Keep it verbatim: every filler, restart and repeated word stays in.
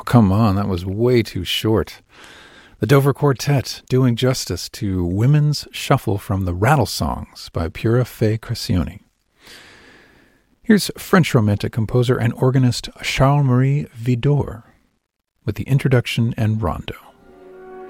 Oh, come on, that was way too short. The Dover Quartet doing justice to Women's Shuffle from the Rattle Songs by Pura Fé Crescioni. Here's French Romantic composer and organist Charles-Marie Widor with the introduction and rondo.